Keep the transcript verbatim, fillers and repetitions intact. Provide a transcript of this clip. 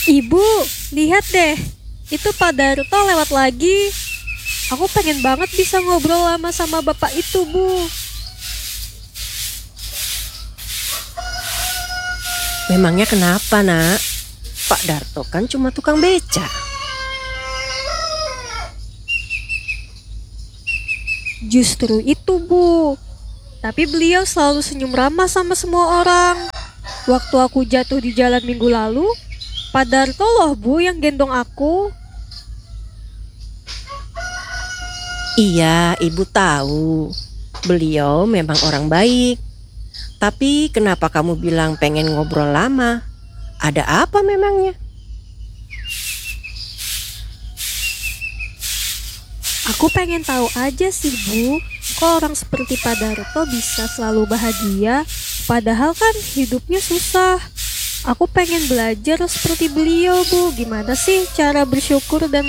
Ibu, lihat deh. Itu Pak Darto lewat lagi. Aku pengen banget bisa ngobrol lama sama bapak itu, Bu. Memangnya kenapa, Nak? Pak Darto kan cuma tukang beca. Justru itu, Bu. Tapi beliau selalu senyum ramah sama semua orang. Waktu aku jatuh di jalan minggu lalu, Pak Darto loh, Bu, yang gendong aku. Iya, Ibu tahu. Beliau memang orang baik. Tapi kenapa kamu bilang pengen ngobrol lama? Ada apa memangnya? Aku pengen tahu aja sih, Bu. Kok orang seperti Pak Darto bisa selalu bahagia, padahal kan hidupnya susah. Aku pengen belajar seperti beliau, Bu. Gimana sih cara bersyukur dan